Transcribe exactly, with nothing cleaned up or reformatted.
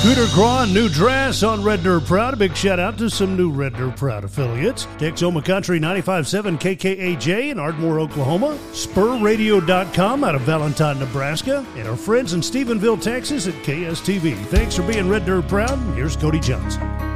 Cooter Craw and New Dress on Red Dirt Proud. A big shout out to some new Red Dirt Proud affiliates. Texoma Country ninety-five point seven K K A J in Ardmore, Oklahoma. Spur Radio dot com out of Valentine, Nebraska. And our friends in Stephenville, Texas at K S T V. Thanks for being Red Dirt Proud. Here's Cody Johnson.